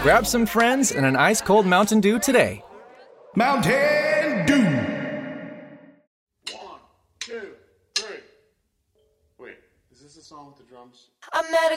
Grab some friends and an ice-cold Mountain Dew today. Mountain Dew! 1, 2, 3. Wait, is this the song with the drums? I met a